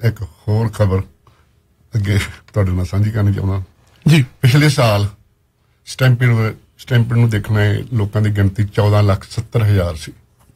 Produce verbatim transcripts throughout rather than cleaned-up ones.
ਇੱਕ ਹੋਰ ਖਬਰ ਅੱਗੇ ਤੁਹਾਡੇ ਨਾਲ ਸਾਂਝੀ ਕਰਨੀ ਚਾਹੁੰਦਾ ਜੀ। ਪਿਛਲੇ ਸਾਲ ਸਟੈਂਪੀਡ ਸਟੈਂਪੀਡ ਨੂੰ ਦੇਖਣ ਆਏ ਲੋਕਾਂ ਦੀ ਗਿਣਤੀ ਚੌਦਾਂ ਲੱਖ ਸੱਤਰ ਹਜ਼ਾਰ ਸੀ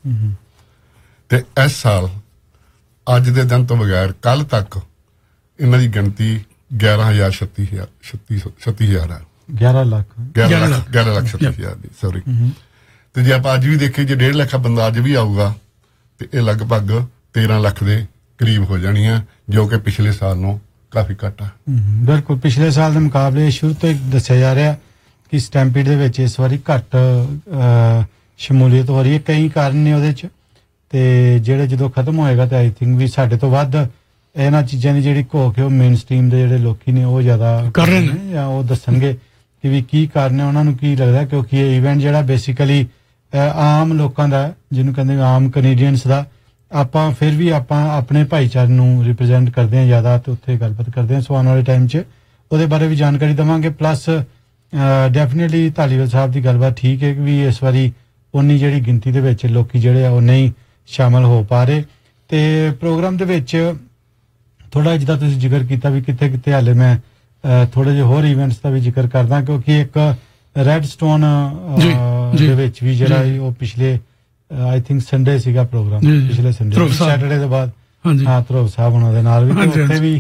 ਤੇ ਇਸ ਸਾਲ ਅੱਜ ਦੇ ਦਿਨ ਤੋਂ ਬਗੈਰ ਕੱਲ ਤੱਕ ਇਹਨਾਂ ਦੀ ਗਿਣਤੀ ਗਿਆਰਾਂ ਹਜ਼ਾਰ ਛੱਤੀ ਹਜ਼ਾਰ ਛੱਤੀ ਛੱਤੀ ਹਜ਼ਾਰ ਹੈ। ਗਿਆਰਾਂ ਲੱਖ ਗਿਆਰਾਂ ਲੱਖ ਗਿਆਰਾਂ ਲੱਖ ਛੱਤੀ ਹਜ਼ਾਰ ਦੀ ਸੌਰੀ। ਤੇ ਜੇ ਆਪਾਂ ਅੱਜ ਵੀ ਦੇਖੀਏ ਜੇ ਡੇਢ ਲੱਖ ਬੰਦਾ ਅੱਜ ਵੀ ਆਊਗਾ ਤੇ ਇਹ ਲਗਭਗ ਤੇਰਾਂ ਲੱਖ ਦੇ ਕਰੀਬ ਹੋ ਜਾਣੀ ਆ, ਜੋ ਕਿ ਪਿਛਲੇ ਸਾਲ ਨੂੰ ਕਾਫੀ ਘੱਟ ਆ। ਬਿਲਕੁਲ ਪਿਛਲੇ ਸਾਲ ਦੇ ਮੁਕਾਬਲੇ ਸ਼ੁਰੂ ਤੋਂ ਇੱਕ ਦੱਸਿਆ ਜਾ ਰਿਹਾ ਕਿ ਸਟੈਂਪੀਡ ਦੇ ਵਿੱਚ ਇਸ ਵਾਰੀ ਘੱਟ ਸ਼ਮੂਲੀਅਤ ਹੋ ਰਹੀ ਹੈ। ਕਈ ਕਾਰਨ ਨੇ ਉਹਦੇ 'ਚ, ਤੇ ਜਿਹੜੇ ਜਦੋਂ ਖਤਮ ਹੋਏਗਾ ਤੇ ਆਈ ਥਿੰਕ ਵੀ ਸਾਡੇ ਤੋਂ ਵੱਧ ਇਹਨਾਂ ਚੀਜ਼ਾਂ ਦੀ ਜਿਹੜੀ ਘੋਖ ਹੈ ਉਹ ਮੇਨ ਸਟ੍ਰੀਮ ਦੇ ਜਿਹੜੇ ਲੋਕੀ ਨੇ ਉਹ ਜ਼ਿਆਦਾ ਕਰ ਰਹੇ ਨੇ ਜਾਂ ਉਹ ਦੱਸਣਗੇ ਕਿ ਵੀ ਕੀ ਕਾਰਨ ਹੈ, ਉਹਨਾਂ ਨੂੰ ਕੀ ਲੱਗਦਾ, ਕਿਉਂਕਿ ਇਹ ਇਵੈਂਟ ਜਿਹੜਾ ਬੇਸਿਕਲੀ ਆਮ ਲੋਕਾਂ ਦਾ, ਜਿਹਨੂੰ ਕਹਿੰਦੇ ਆਮ ਕੈਨੇਡੀਅਨਸ ਦਾ, ਆਪਾਂ ਫਿਰ ਵੀ ਆਪਾਂ ਆਪਣੇ ਭਾਈਚਾਰੇ ਨੂੰ ਰਿਪਰੈਜ਼ੈਂਟ ਕਰਦੇ ਹਾਂ ਜ਼ਿਆਦਾ ਤੇ ਉੱਥੇ ਗੱਲਬਾਤ ਕਰਦੇ ਹਾਂ। ਸੋ ਆਉਣ ਵਾਲੇ ਟਾਈਮ 'ਚ ਉਹਦੇ ਬਾਰੇ ਵੀ ਜਾਣਕਾਰੀ ਦੇਵਾਂਗੇ। ਪਲੱਸ ਡੈਫੀਨੇਟਲੀ ਧਾਲੀਵਾਲ ਸਾਹਿਬ ਦੀ ਗੱਲਬਾਤ ਠੀਕ ਹੈ ਕਿ ਵੀ ਇਸ ਵਾਰੀ ਉਨੀ ਜਿਹੜੀ ਗਿਣਤੀ ਦੇ ਵਿੱਚ ਲੋਕੀ ਜਿਹੜੇ ਆ ਉਹ ਨਹੀਂ ਸ਼ਾਮਲ ਹੋ ਪਾ ਰਹੇ। ਤੇ ਪ੍ਰੋਗਰਾਮ ਦੇ ਵਿੱਚ ਥੋੜਾ ਜਿੱਦਾਂ ਤੁਸੀਂ ਜ਼ਿਕਰ ਕੀਤਾ ਵੀ ਕਿੱਥੇ ਕਿੱਥੇ ਹਾਲੇ ਮੈਂ ਥੋੜੇ ਜਿਹੇ ਹੋਰ ਇਵੈਂਟਸ ਦਾ ਵੀ ਜ਼ਿਕਰ ਕਰਦਾ, ਕਿਉਂਕਿ ਇੱਕ ਰੈਡ ਸਟੋਨ ਦੇ ਵਿੱਚ ਵੀ ਜਿਹੜਾ ਉਹ ਪਿਛਲੇ ਆਈ ਥਿੰਕ ਸੰਡੇ ਸੀਗਾ ਪ੍ਰੋਗਰਾਮ, ਪਿਛਲੇ ਸੰਡੇ ਸੈਟਰਡੇ ਦੇ ਬਾਅਦ ਹਾਂ ਧਰੋਵ ਸਾਹਿਬ ਉਹਨਾਂ ਦੇ ਨਾਲ ਵੀ ਉੱਥੇ ਵੀ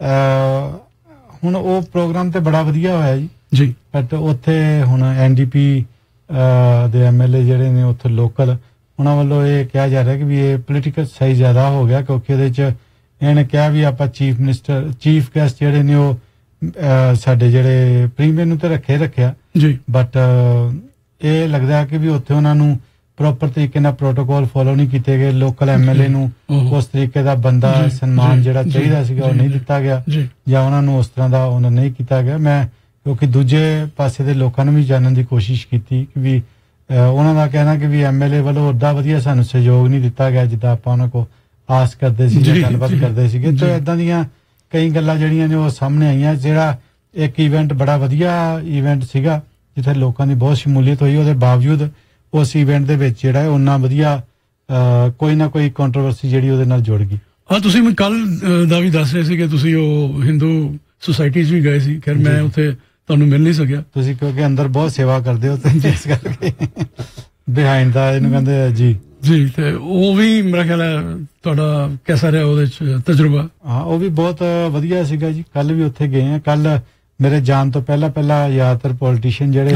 ਹੁਣ ਉਹ ਪ੍ਰੋਗਰਾਮ ਤੇ ਬੜਾ ਵਧੀਆ ਹੋਇਆ ਜੀ ਜੀ। ਬਟ ਉੱਥੇ ਹੁਣ ਐਨ ਡੀ ਪੀ ਦੇ ਐਮ ਐਲ ਏ ਜਿਹੜੇ ਨੇ ਉੱਥੇ ਲੋਕਲ, ਉਹਨਾਂ ਵੱਲੋਂ ਇਹ ਕਿਹਾ ਜਾ ਰਿਹਾ ਕਿ ਵੀ ਇਹ ਪੋਲੀਟੀਕਲ ਸਾਈਜ਼ ਜ਼ਿਆਦਾ ਹੋ ਗਿਆ, ਕਿਉਂਕਿ ਉਹਦੇ 'ਚ ਇਹਨੇ ਕਿਹਾ ਵੀ ਆਪਾਂ ਚੀਫ ਮਿਨਿਸਟਰ ਚੀਫ ਗੈਸਟ ਜਿਹੜੇ ਨੇ ਉਹ ਸਾਡੇ ਜਿਹੜੇ ਪ੍ਰੀਮੀਅਰ ਨੂੰ ਤੇ ਰੱਖੇ ਰੱਖਿਆ ਜੀ। ਬਟ ਇਹ ਲੱਗਦਾ ਕਿ ਵੀ ਉੱਥੇ ਉਹਨਾਂ ਨੂੰ ਪ੍ਰੋਪਰ ਤਰੀਕੇ ਨਾਲ ਪ੍ਰੋਟੋਕੋਲ ਫੋਲੋ ਨਹੀਂ ਕੀਤੇ ਗਏ। ਲੋਕਲ ਐਮ ਐਲ ਏ ਨੂੰ ਉਸ ਤਰੀਕੇ ਦਾ ਬੰਦਾ ਸਨਮਾਨ ਜਿਹੜਾ ਚਾਹੀਦਾ ਸੀਗਾ ਉਹ ਨਹੀਂ ਦਿੱਤਾ ਗਿਆ, ਜਾਂ ਉਹਨਾਂ ਨੂੰ ਉਸ ਤਰ੍ਹਾਂ ਦਾ ਉਹਨਾਂ ਨਹੀਂ ਕੀਤਾ ਗਿਆ। ਮੈਂ ਕਿਉਂਕਿ ਦੂਜੇ ਪਾਸੇ ਦੇ ਲੋਕਾਂ ਨੂੰ ਵੀ ਜਾਣਨ ਦੀ ਕੋਸ਼ਿਸ਼ ਕੀਤੀ ਕਿ ਵੀ ਉਹਨਾਂ ਦਾ ਕਹਿਣਾ ਕਿ ਵੀ ਐਮ ਐਲ ਏ ਵੱਲੋਂ ਉੱਦਾਂ ਵਧੀਆ ਸਾਨੂੰ ਸਹਿਯੋਗ ਨਹੀਂ ਦਿੱਤਾ ਗਿਆ ਜਿੱਦਾਂ ਆਪਾਂ ਉਹਨਾਂ ਕੋਲ ਆਸ ਕਰਦੇ ਸੀ ਜਾਂ ਗੱਲਬਾਤ ਕਰਦੇ ਸੀਗੇ। ਤੇ ਏਦਾਂ ਦੀਆਂ ਕਈ ਗੱਲਾਂ ਜਿਹੜੀਆਂ ਨੇ ਉਹ ਸਾਹਮਣੇ ਆਈਆਂ। ਜਿਹੜਾ ਇੱਕ ਇਵੈਂਟ ਬੜਾ ਵਧੀਆ ਇਵੈਂਟ ਸੀਗਾ ਜਿੱਥੇ ਲੋਕਾਂ ਦੀ ਬਹੁਤ ਸ਼ਮੂਲੀਅਤ ਹੋਈ, ਉਹਦੇ ਬਾਵਜੂਦ ਉਸ ਇਵੈਂਟ ਦੇ ਵਿੱਚ ਜਿਹੜਾ ਹੈ ਉਹਨਾਂ ਵਧੀਆ ਕੋਈ ਨਾ ਕੋਈ ਕੰਟਰੋਵਰਸੀ ਜਿਹੜੀ ਉਹਦੇ ਨਾਲ ਜੁੜ ਗਈ। ਹਾਂ, ਤੁਸੀਂ ਮੈਂ ਕੱਲ ਦਾ ਵੀ ਦੱਸ ਰਹੇ ਸੀ ਕਿ ਤੁਸੀਂ ਉਹ ਹਿੰਦੂ ਸੁਸਾਇਟੀਜ਼ ਵੀ ਗਏ ਸੀ। ਖੈਰ ਮੈਂ ਉੱਥੇ ਤੁਹਾਨੂੰ ਮਿਲ ਨਹੀਂ ਸਕਿਆ, ਤੁਸੀਂ ਕਿਉਂਕਿ ਅੰਦਰ ਬਹੁਤ ਸੇਵਾ ਕਰਦੇ ਹੋ ਤੇ ਇਸ ਕਰਕੇ ਬਿਹਾਈਂਡ ਦਾ ਇਹਨੂੰ ਕਹਿੰਦੇ ਜੀ ਜੀ। ਤੇ ਉਹ ਵੀ ਮੇਰਾ ਖਿਆਲ ਹੈ ਤੁਹਾਡਾ ਕਿਹਦਾ ਰਿਹਾ ਉਹਦੇ ਚ ਤਜਰਬਾ? ਹਾਂ, ਉਹ ਵੀ ਬਹੁਤ ਵਧੀਆ ਸੀਗਾ ਜੀ। ਕੱਲ ਵੀ ਉੱਥੇ ਗਏ ਆ। ਕੱਲ ਮੇਰੇ ਜਾਣ ਤੋਂ ਪਹਿਲਾਂ ਪਹਿਲਾਂ ਜ਼ਿਆਦਾਤਰ ਪੋਲੀਟੀਸ਼ੀਅਨ ਜਿਹੜੇ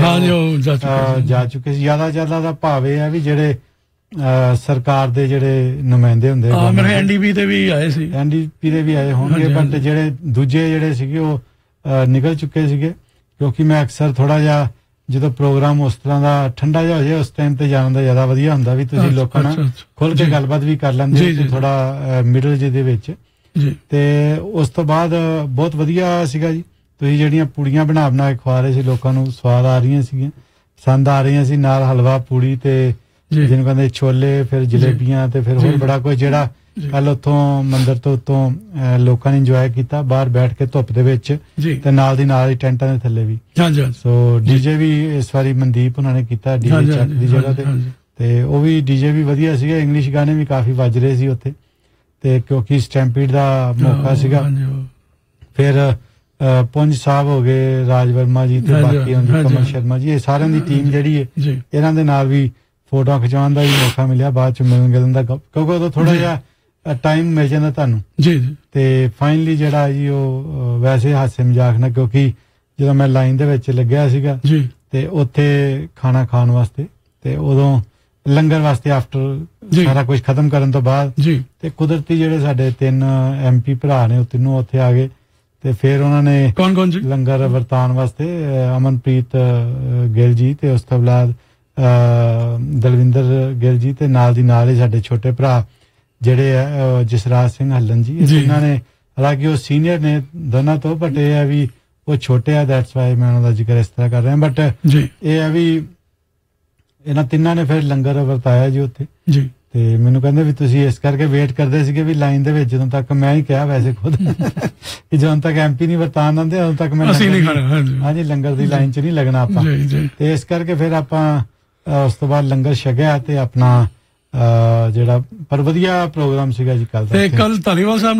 ਜਾ ਚੁੱਕੇ ਸੀ। ਜ਼ਿਆਦਾ ਜ਼ਿਆਦਾ ਦਾ ਭਾਵ ਇਹ ਹੈ ਵੀ ਜਿਹੜੇ ਸਰਕਾਰ ਦੇ ਜਿਹੜੇ ਨੁਮਾਇੰਦੇ ਹੁੰਦੇ ਮੇਰੇ ਐਨ ਡੀ ਪੀ ਦੇ ਵੀ ਆਏ ਸੀ, ਐਨ ਡੀ ਪੀ ਦੇ ਵੀ ਆਏ ਹੋਣਗੇ, ਬਟ ਜਿਹੜੇ ਦੂਜੇ ਜਿਹੜੇ ਸੀਗੇ ਉਹ ਨਿਕਲ ਚੁੱਕੇ ਸੀਗੇ। ਕਿਉਂਕਿ ਮੈਂ ਅਕਸਰ ਥੋੜਾ ਜਿਹਾ ਜਦੋਂ ਪ੍ਰੋਗਰਾਮ ਉਸ ਤਰ੍ਹਾਂ ਦਾ ਠੰਡਾ ਜਿਹਾ ਹੋ ਜਾਏ ਉਸ ਟਾਈਮ ਤੇ ਜਾਣ ਦਾ ਜ਼ਿਆਦਾ ਵਧੀਆ ਹੁੰਦਾ ਵੀ ਤੁਸੀਂ ਲੋਕਾਂ ਨਾਲ ਖੁੱਲ ਕੇ ਗੱਲਬਾਤ ਵੀ ਕਰ ਲੈਂਦੇ ਹੋ ਥੋੜਾ ਮਿਡਲ ਜੇ ਦੇ ਵਿੱਚ। ਤੇ ਉਸ ਤੋਂ ਬਾਅਦ ਬਹੁਤ ਵਧੀਆ ਸੀਗਾ ਜੀ। ਤੁਸੀਂ ਜਿਹੜੀਆਂ ਪੂੜੀਆਂ ਬਣਾ ਬਣਾ ਕੇ ਖਵਾ ਰਹੇ ਸੀ ਲੋਕਾਂ ਨੂੰ, ਸਵਾਦ ਆ ਰਹੀਆਂ ਸੀਗੀਆਂ, ਪਸੰਦ ਆ ਰਹੀਆਂ ਸੀ। ਨਾਲ ਹਲਵਾ ਪੂੜੀ ਤੇ ਜਿਹਨੂੰ ਕਹਿੰਦੇ ਛੋਲੇ, ਫਿਰ ਜਲੇਬੀਆਂ ਤੇ ਫਿਰ ਹੋਰ ਬੜਾ ਕੁਝ ਜਿਹੜਾ ਕੱਲ ਉੱਥੋਂ ਮੰਦਿਰ ਤੋਂ ਉੱਤੋਂ ਲੋਕਾਂ ਨੇ ਇੰਜੋਏ ਕੀਤਾ ਬਾਹਰ ਬੈਠ ਕੇ ਧੁੱਪ ਦੇ ਵਿੱਚ, ਤੇ ਨਾਲ ਦੀ ਨਾਲ ਹੀ ਟੈਂਟਾਂ ਦੇ ਥੱਲੇ ਵੀ। ਸੋ ਡੀਜੇ ਵੀ ਇਸ ਵਾਰੀ ਮਨਦੀਪ ਉਹਨਾਂ ਨੇ ਕੀਤਾ ਡੀਜੇ ਚੱਕ ਦੀ ਜਗ੍ਹਾ ਤੇ, ਤੇ ਉਹ ਵੀ ਡੀਜੇ ਵੀ ਵਧੀਆ ਸੀਗਾ। ਇੰਗਲਿਸ਼ ਗਾਣੇ ਵੀ ਕਾਫੀ ਵੱਜ ਰਹੇ ਸੀ ਉੱਥੇ, ਤੇ ਕਿਉਂਕਿ ਸਟੈਂਪੀਡ ਦਾ ਮੌਕਾ ਸੀਗਾ। ਫਿਰ ਪੁੰਜ ਸਾਹਿਬ ਹੋ ਗਏ, ਰਾਜ ਵਰਮਾ ਜੀ ਤੇ ਬਾਕੀ ਕਮਲ ਸ਼ਰਮਾ ਜੀ, ਇਹ ਸਾਰਿਆਂ ਦੀ ਟੀਮ ਜਿਹੜੀ ਹੈ ਇਹਨਾਂ ਦੇ ਨਾਲ ਵੀ ਫੋਟੋਆਂ ਖਿਚਾਉਣ ਦਾ ਵੀ ਮੌਕਾ ਮਿਲਿਆ ਬਾਅਦ ਚ ਮਿਲਣ ਗਿਲਣ ਦਾ, ਕਿਉਂਕਿ ਉਦੋਂ ਥੋੜਾ ਜਿਹਾ ਟਾਈਮ ਮਿਲ ਜਾਂਦਾ ਤੁਹਾਨੂੰ ਜੀ। ਤੇ ਫਾਈਨਲੀ ਜਿਹੜਾ ਜੀ ਉਹ ਵੈਸੇ ਹਾਸੇ ਮਜ਼ਾਕ ਨਾਲ, ਕਿਉਂਕਿ ਜਦੋਂ ਮੈਂ ਲਾਈਨ ਦੇ ਵਿੱਚ ਲੱਗਿਆ ਸੀਗਾ ਤੇ ਉੱਥੇ ਖਾਣਾ ਖਾਣ ਵਾਸਤੇ, ਤੇ ਉਦੋਂ ਲੰਗਰ ਵਾਸਤੇ ਆਫਟਰ ਸਾਰਾ ਕੁਝ ਖਤਮ ਕਰਨ ਤੋਂ ਬਾਅਦ ਤੇ ਕੁਦਰਤੀ ਜਿਹੜੇ ਸਾਡੇ ਤਿੰਨ ਐਮ ਪੀ ਭਰਾ ਨੇ ਉਹ ਤਿੰਨੋਂ ਉੱਥੇ ਆ ਗਏ। ਤੇ ਫਿਰ ਉਹਨਾਂ ਨੇ ਕੌਣ ਕੌਣ ਜੀ ਲੰਗਰ ਵਰਤਾਉਣ ਵਾਸਤੇ ਅਮਨਪ੍ਰੀਤ ਗਿੱਲ ਜੀ ਤੇ ਉਸ ਤੋਂ ਬਾਅਦ ਦਲਵਿੰਦਰ ਗਿੱਲ ਜੀ, ਤੇ ਨਾਲ ਦੀ ਨਾਲ ਹੀ ਸਾਡੇ ਛੋਟੇ ਭਰਾ ਜਿਹੜੇ ਆ ਜਸਰਾਜ ਸਿੰਘ ਹੱਲਨ ਜੀ। ਇਹਨਾਂ ਨੇ ਹਾਲਾਂਕਿ ਉਹ ਸੀਨੀਅਰ ਨੇ ਦੋਨਾਂ ਤੋਂ, ਬਟ ਇਹ ਹੈ ਵੀ ਉਹ ਛੋਟੇ ਆ, ਦੈਟਸ ਵਾਈ ਮੈਂ ਉਹਨਾਂ ਦਾ ਜ਼ਿਕਰ ਇਸ ਤਰ੍ਹਾਂ ਕਰ ਰਿਹਾ। ਬਟ ਇਹ ਹੈ ਵੀ ਇਹਨਾਂ ਤਿੰਨਾਂ ਨੇ ਫਿਰ ਲੰਗਰ ਵਰਤਾਇਆ ਜੀ ਉੱਥੇ ਜੀ। ਤੇ ਮੈਨੂੰ ਕਹਿੰਦੇ ਵੀ ਤੁਸੀਂ ਇਸ ਕਰਕੇ ਵੇਟ ਕਰਦੇ ਸੀਗੇ ਵੀ ਲਾਈਨ ਦੇ ਵਿੱਚ, ਜਦੋਂ ਤੱਕ ਮੈਂ ਹੀ ਕਿਹਾ ਵੈਸੇ ਖੁਦ ਕਿ ਜਦੋਂ ਤੱਕ ਐਮਪੀ ਨਹੀਂ ਵਰਤਾਨ ਆਉਂਦੇ ਉਦੋਂ ਤੱਕ ਮੈਂ ਹਾਂਜੀ ਲੰਗਰ ਦੀ ਲਾਈਨ ਚ ਨਹੀਂ ਲੱਗਣਾ ਆਪਾਂ। ਤੇ ਇਸ ਕਰਕੇ ਫਿਰ ਆਪਾਂ ਉਸ ਤੋਂ ਬਾਅਦ ਲੰਗਰ ਛਕਿਆ ਤੇ ਆਪਣਾ ਜਿਹੜਾ ਪਰ ਵਧੀਆ ਪ੍ਰੋਗਰਾਮ ਸੀਗਾ ਜੀ ਕੱਲ ਦਾ। ਤੇ ਕੱਲ ਧਾਲੀਵਾਲ ਸਾਹਿਬ